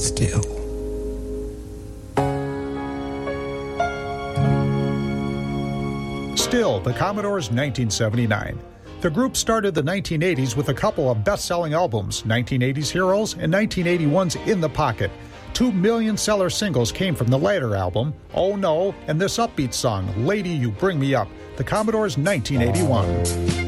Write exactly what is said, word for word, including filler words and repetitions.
Still. Still, the Commodores, nineteen seventy-nine. The group started the nineteen eighties with a couple of best-selling albums, nineteen eighties Heroes and nineteen eighty-one's In the Pocket. Two million-seller singles came from the latter album, Oh No, and this upbeat song, Lady You Bring Me Up, the Commodores, nineteen eighty-one.